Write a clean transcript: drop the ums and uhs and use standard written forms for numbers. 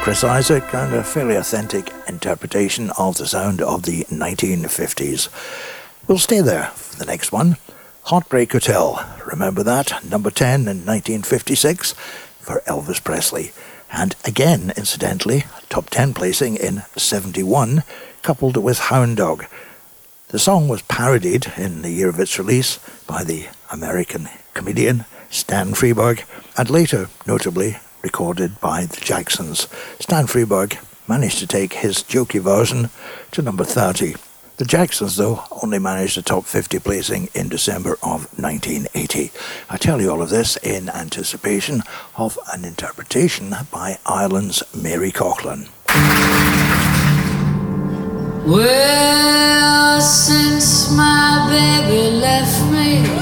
Chris Isaak, and a fairly authentic interpretation of the sound of the 1950s. We'll stay there for the next one. Heartbreak Hotel, remember that? Number 10 in 1956 for Elvis Presley. And again, incidentally, top 10 placing in 71, coupled with Hound Dog. The song was parodied in the year of its release by the American comedian Stan Freberg, and later, notably, recorded by the Jacksons. Stan Freberg managed to take his jokey version to number 30. The Jacksons, though, only managed a top 50 placing in December of 1980. I tell you all of this in anticipation of an interpretation by Ireland's Mary Coughlan. Well, since my baby left me,